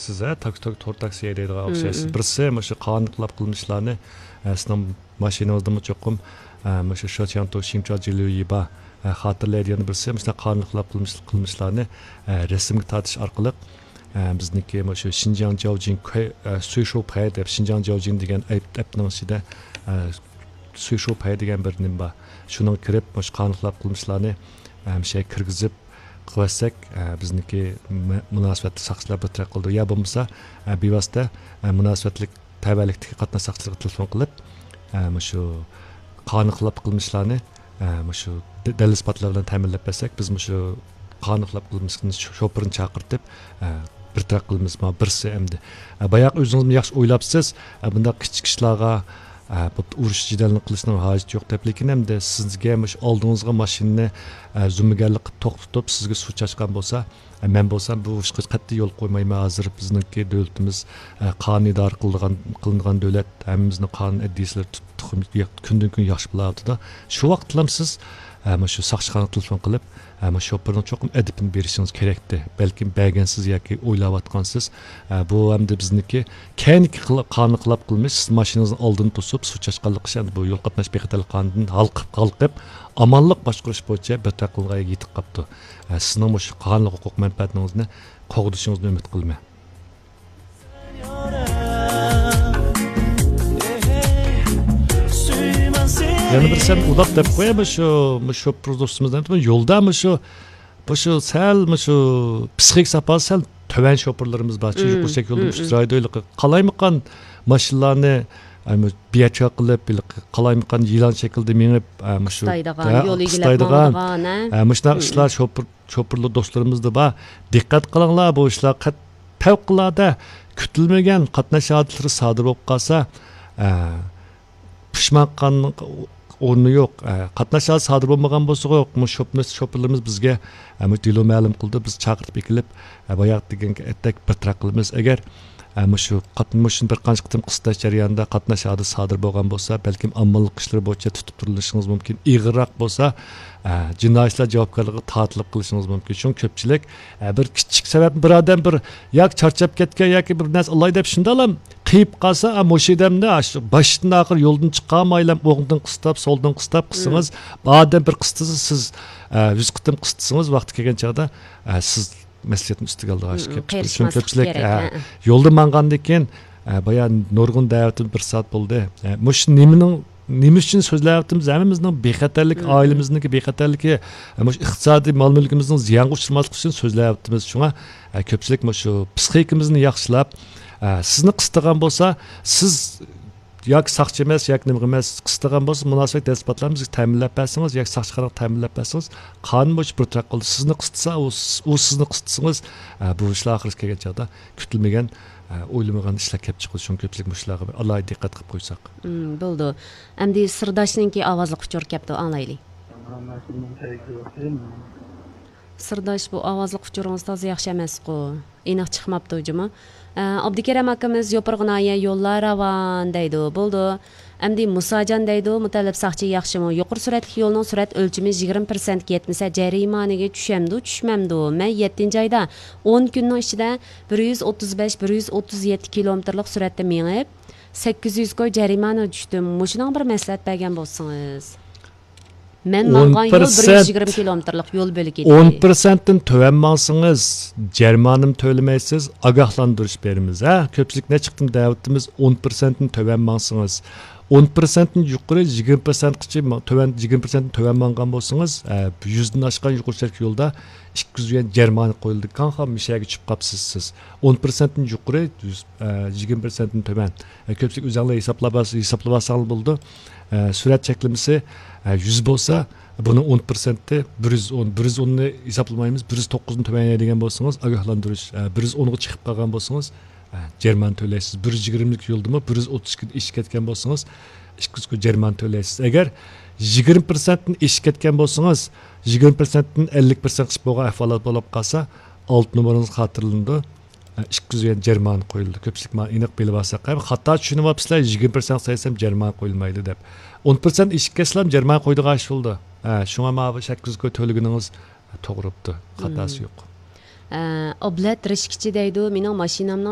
siz to'r taksiya deydigan o'xshaysiz. Birisi o'sha qonunlab qilmishlarni sizning mashinangizda cho'qim o'sha sho'chanto shimchojiluyiba xotirlaydigan birisi o'sha qonunlab qilmishlarni rasmga tortish orqali bizniki o'sha Xinjiang Jiaojing Suishu Pay deb Xinjiang Jiaojing degan appning ichida Suishu Pay degan bir nim bor. Shuning kirib o'sha qonunlab qilmishlarni o'sha kirgizib qilsak bizniki munosabatli soqchilar bir taraf qildi. Ya bo'lmasa bevosita munosabatli tavallikdagi qatnashchilarga telefon qilib shu qonunlab qilmishlarni shu dalil isbotlar bilan ta'minlab bersak, biz shu qonunlab qilmishni shoferni chaqirtib bir taraf qilamiz. Birsi endi boyoq o'zingiz yaxshi o'ylabsiz, bunda kichik ishlarga bu urush jidalini qilishning hojati yo'q deb, lekin hamda sizga oldingizga mashinani zummigarlik qilib to'xtatib sizga suv chashgan bo'lsa, men bo'lsam bu ishga qat'iy yo'l qo'ymayman. Hozir bizningki davlatimiz qonun idora qilingan davlat, hammamizni qonun iddiyalar kundan kun yaxshi bo'ladida. Shu vaqtda siz shu soqchixonaga telefon qilib shoferning cho'qim adibini berishingiz kerakdi. Balkim bergansiz yoki o'ylayotgansiz. Bu hamda bizniki keyingi qonun qilmish mashinangizni oldini to'sib suv chashqanlik qilish, bu yo'l qatnash bexatarlik qonunidan halqib amonlik boshqarish bo'yicha bir taqilg'a yetib qoldi. Sizning shu qonun huquq manfaatingizni qo'g'dishingizni umid qilmang. Yani bir sen ulap deb qo'yamiz shu produstimizdan yo'lda shu sal shu psixik saposi sal tuvan shoferlarimiz bor. Yuqursak yo'lda ustroydoylik qalaymiqan mashinalarni biyacha qilib qalaymiqan yilon shaklda minib shu yo'l egiladigan mushlar ishlar shoferlar do'stlarimizda bor. Diqqat qilinglar, bu ishlar favqulodda kutilmagan qatnash hodisalari sodir bo'lib qolsa pishman qilganning o'rni yo'q. Qatnash hodisasi sodir bo'lmagan bo'lsa yo'q, shoferlarimiz bizga dilo ma'lum qildi. Biz chaqirib kelib boyoq degan aytdik bir taraf qilamiz. Agar shu qatnashning bir qancha qitim qisqash jarayonida qatnash hodisasi sodir bo'lgan bo'lsa, balkim ommaviy ishlar bo'yicha tutib turilishingiz mumkin. Ig'irroq bo'lsa, jinoyatchilar javobgarligi tortilib qilishingiz mumkin. Chunki ko'pchilik bir kichik sabab bir odam bir yoki charchab ketgan yoki bir narsa olay deb shundalam qiyib qolsa, moshidamda boshdan oxir yo'ldan chiqolmaylam, o'ngdan qistab, soldan qistab qilsangiz, odam bir qistisi siz 100 qitim qistasangiz, vaqti kelgan chog'da siz mas'uliyatni ustiga oldiga chiqib ko'pchilik yo'lda mangandan keyin bayan nurg'un da'vatim bir soat bo'ldi. Mush nima uchun so'zlayapmiz? Hammamizning bexatarlik, oilamizniki bexatarligi, iqtisodiy mol-mulkimizning ziyonga uchramaslik uchun so'zlayapmiz. Shunga ko'pchilik shu psixikamizni yaxshilab sizni qistagan bo'lsa, siz yoki soqchi emas, yoki nima emas, qistagan bo'lsa, munosabat isbotlarni bizga ta'minlab bersangiz, yoki soqchixonaga ta'minlab bersangiz, qonun bo'yicha bir taraf qildi. Sizni qistasa, u sizni qistasangiz, bu ishlar oxiriga kelgan chog'da kutilmagan, o'ylamagan ishlar kelib chiqadi. Shunga ko'pchilik bu ishlarga alohida diqqat qilib qo'ysak. Bo'ldi. Endi sirdoshninki ovozli quchur kelibdi, anglaylik. Sirdosh, bu ovozli quchuringiz toza yaxshi emas-ku. Aniq chiqmabdi hujumi. Abdukaram akamiz yo'pirg'inoya yo'llar ravon deydi. Bo'ldi. Endi Musajon deydi, mutallab soqchi yaxshimi? Yuqori suratli yo'lning surat o'lchami 20% ga yetmasa jarimaga tushamdi, tushmamdi. Men 7-oyda 10 kunning ichida 135-137 kilometrlik suratda menib 800 koy jarimani tushdim. Mushuning bir maslahat bergan bo'lsangiz. Men mangan yo'l 120 kilometrlik yo'l bo'lib ketdi. 10% dan töven mansangiz jarmonam to'lamaysiz, ogohlantirish beramiz. Ko'pchilik ne chiqdim da'vatimiz 10% dan töven mansangiz 10% dan yuqori 20% qichi töven 20% dan töven mangan bo'lsangiz 100 dan oshgan yuqori yo'lda 200 yuan jarmon qo'yildi. Qanqa mishaga tushib qolibsiz siz. 10% dan yuqori 20% dan töven. Ko'pchilik o'zingizlar hisoblab bo'ldi. Surat cheklamasi 100 bo'lsa, buni 10%'te 110 ni hisoblamaymiz. 109 ni to'laydigan bo'lsangiz, ogohlantirish 110 ga chiqib qolgan bo'lsangiz, jarmon to'laysiz. 120 lik yo'ldami 130 ga ish ketgan bo'lsangiz, 200 ga jarmon to'laysiz. Agar 20% ni ish ketgan bo'lsangiz, 20% dan 50% qisib bo'lgan ahvolat bo'lib qolsa, 6 numarangiz xotirlandi. 200 yuan jarmon qo'yildi. Ko'pchilik men aniq bilib olsak, xato tushunyapsizlar, 20% saysam jarmon qo'yilmaydi deb. 10% ish keslam jarmon qo'ydigan ish bo'ldi. Shunga men 800 ga to'lginingiz to'g'ri bo'ldi. Xatosi yo'q. Oblat rishkichi deydi, mening mashinamni